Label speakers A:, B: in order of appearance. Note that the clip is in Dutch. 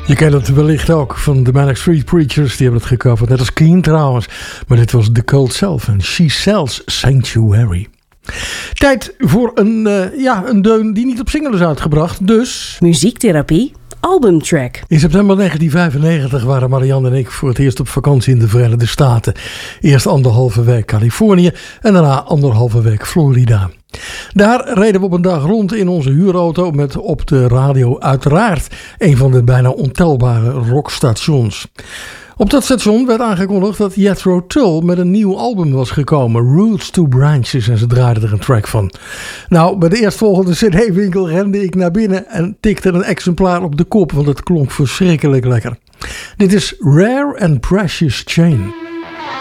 A: Je kent het wellicht ook van de Manic Street Preachers. Die hebben het gecoverd, net als Keen trouwens. Maar dit was The Cult zelf en She Sells Sanctuary. Tijd voor een deun die niet op single is uitgebracht. Dus
B: Muziektherapie, albumtrack.
A: in september 1995 waren Marianne en ik voor het eerst op vakantie in de Verenigde Staten. Eerst 1,5 week Californië en daarna 1,5 week Florida. Daar reden we op een dag rond in onze huurauto met op de radio uiteraard een van de bijna ontelbare rockstations. Op dat station werd aangekondigd dat Jethro Tull met een nieuw album was gekomen, Roots to Branches, en ze draaiden er een track van. Nou, bij de eerstvolgende cd-winkel rende ik naar binnen en tikte een exemplaar op de kop, want het klonk verschrikkelijk lekker. Dit is Rare and Precious Chain.